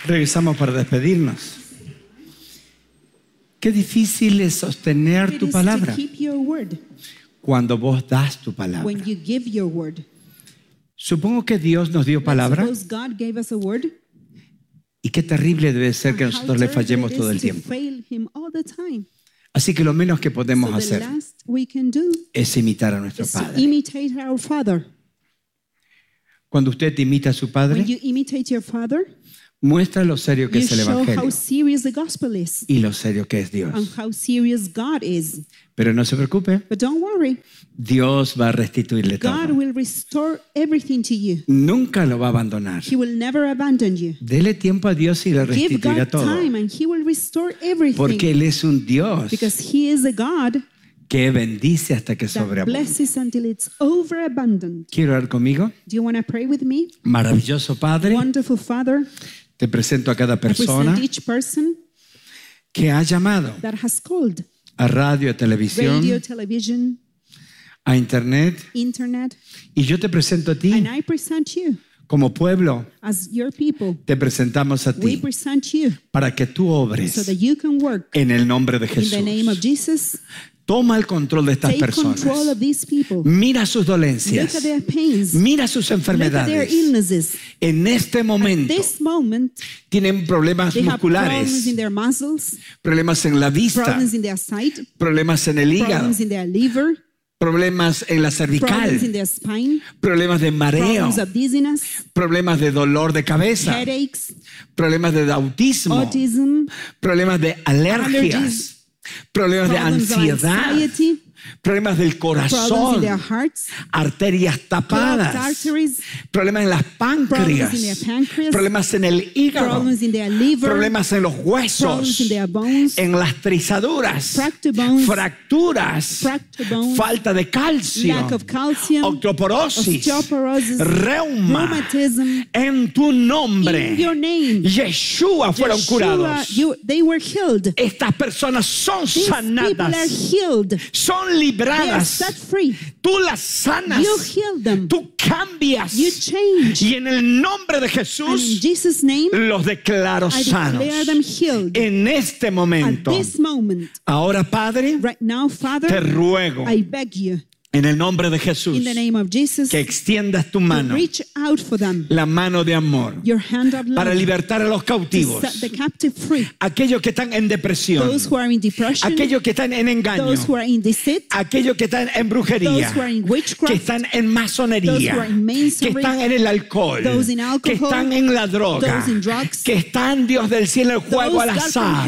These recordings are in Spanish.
Regresamos para despedirnos. Qué difícil es sostener tu palabra cuando vos das tu palabra. Supongo que Dios nos dio palabra. Y qué terrible debe ser que nosotros le fallemos todo el tiempo. Así que lo menos que podemos hacer es imitar a nuestro Padre. Cuando usted imita a su Padre, muestra lo serio que es el Evangelio y lo serio que es Dios. Pero no se preocupe, Dios va a restituirle todo. Nunca lo va a abandonar. Dele tiempo a Dios y le restituirá todo. Porque Él es un Dios que bendice hasta que sobreabunde. ¿Quiero orar conmigo? Maravilloso Padre, te presento a cada persona que ha llamado a radio, a televisión, a internet. Y yo te presento a ti como pueblo. Te presentamos a ti para que tú obres en el nombre de Jesús. Toma el control de estas personas. Mira sus dolencias. Mira sus enfermedades. En este momento tienen problemas musculares, problemas en la vista, problemas en el hígado, problemas en la cervical, problemas de mareo, problemas de dolor de cabeza, problemas de autismo, problemas de alergias, problemas de ansiedad, problemas del corazón, arterias tapadas, problemas en las páncreas, problemas en el hígado, problemas en los huesos, en las trizaduras, fracturas, falta de calcio, osteoporosis, reuma. En tu nombre, Yeshua, fueron curados. Estas personas son sanadas, son libradas. Tú las sanas. Tú cambias. Y en el nombre de Jesús los declaro sanos. En este momento. Ahora, Padre, te ruego en el nombre de Jesús que extiendas tu mano, la mano de amor, para libertar a los cautivos, aquellos que están en depresión, aquellos que están en engaño, aquellos que están en brujería, que están en masonería, que están en el alcohol, que están en la droga, que están, Dios del cielo, en el juego al azar.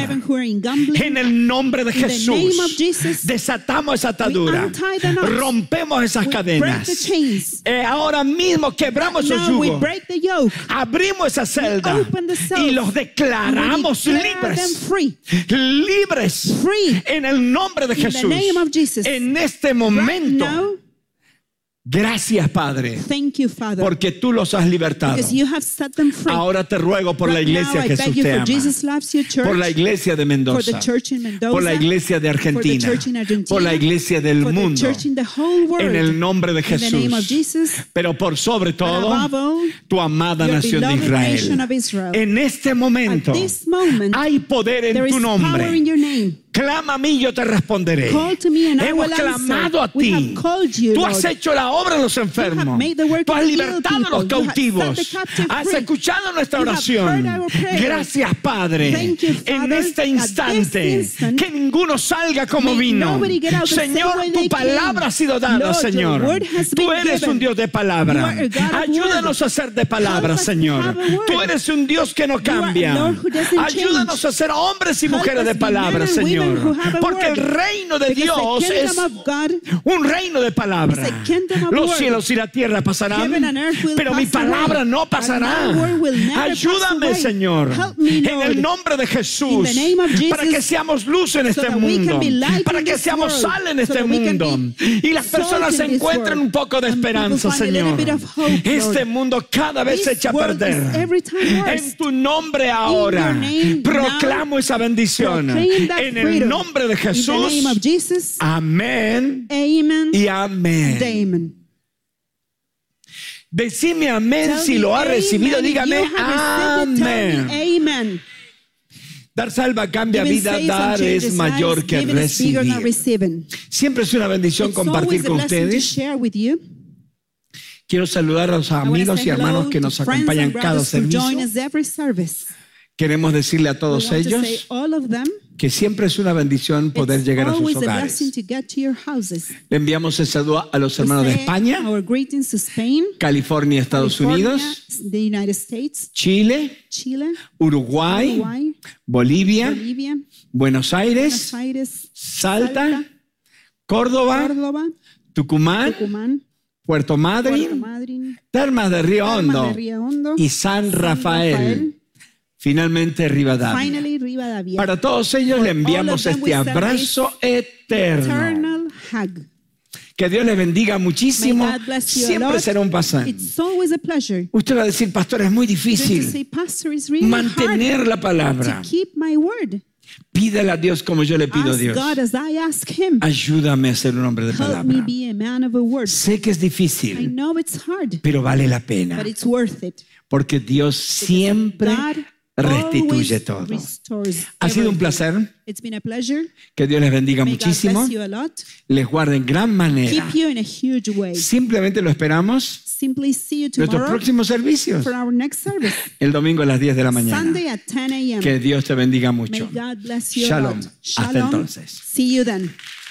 En el nombre de Jesús desatamos esa atadura, rompemos esas cadenas. Ahora mismo quebramos esos yugos, abrimos esa celda y los declaramos libres. Libres en el nombre de Jesús. En este momento, gracias, Padre, porque tú los has libertado. Ahora te ruego por la iglesia que Jesús te ama, por la iglesia de Mendoza, por la iglesia de Argentina, por la iglesia del mundo, en el nombre de Jesús, pero por sobre todo tu amada nación de Israel. En este momento hay poder en tu nombre. Clama a mí, yo te responderé. Hemos clamado a ti. Tú has hecho la obra en los enfermos. Tú has libertado a los cautivos. Has escuchado nuestra oración. Gracias, Padre. En este instante, que ninguno salga como vino. Señor, tu palabra ha sido dada, Señor. Tú eres un Dios de palabra. Ayúdanos a ser de palabra, Señor. Tú eres un Dios que no cambia. Ayúdanos a ser hombres y mujeres de palabra, Señor. Porque el reino de Dios es un reino de palabra. Los cielos y la tierra pasarán, pero mi palabra no pasará. Ayúdame, Señor, en el nombre de Jesús, para que seamos luz en este mundo, para que seamos sal en este mundo y las personas se encuentren un poco de esperanza, Señor. Este mundo cada vez se echa a perder. En tu nombre ahora proclamo esa bendición. En el nombre de Jesús. Amén y amén. Decime amén si lo ha recibido. Dígame amén. Amen. Dar salva cambia vida, dar es mayor que recibir. Siempre es una bendición compartir con ustedes. Quiero saludar a los amigos y hermanos que nos acompañan cada servicio. Queremos decirle a todos ellos que siempre es una bendición poder llegar a sus hogares. Le enviamos el saludo a los hermanos de España, California, Estados Unidos, Chile, Uruguay, Bolivia, Buenos Aires, Salta, Córdoba, Tucumán, Puerto Madryn, Termas de Río Hondo y San Rafael. Finalmente, Rivadavia. Para todos ellos le enviamos este abrazo eterno. Que Dios les bendiga muchísimo. Siempre será un placer. Usted va a decir, pastor, es muy difícil mantener la palabra. Pídele a Dios como yo le pido a Dios. Ayúdame a ser un hombre de palabra. Sé que es difícil, pero vale la pena. Porque Dios siempre restituye todo. Ha sido un placer. Que Dios les bendiga muchísimo. Les guarde en gran manera. Simplemente lo esperamos. Nuestros próximos servicios. El domingo a las 10 de la mañana. Que Dios te bendiga mucho. Shalom. Hasta entonces.